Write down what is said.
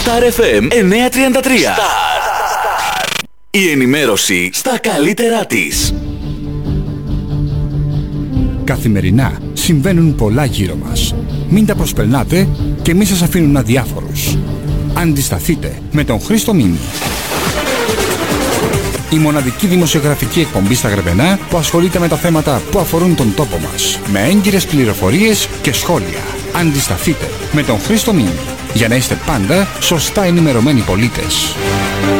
Star FM 933. Η ενημέρωση στα καλύτερά της. Καθημερινά συμβαίνουν πολλά γύρω μας. Μην τα προσπερνάτε και μη σας αφήνουν αδιάφορους. Αντισταθείτε με τον Χρήστο Μίνη. Η μοναδική δημοσιογραφική εκπομπή στα Γρεβενά που ασχολείται με τα θέματα που αφορούν τον τόπο μας. Με έγκυρες πληροφορίες και σχόλια. Αντισταθείτε με τον Χρήστο Μίνη. Για να είστε πάντα σωστά ενημερωμένοι πολίτες.